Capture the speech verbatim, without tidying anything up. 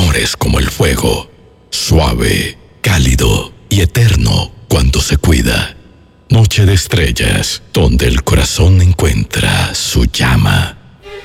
amor es como el fuego, suave, cálido y eterno cuando se cuida. Noche de estrellas, donde el corazón encuentra su llama.